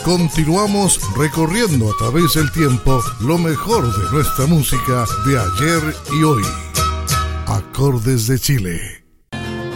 continuamos recorriendo a través del tiempo lo mejor de nuestra música de ayer y hoy. Acordes de Chile.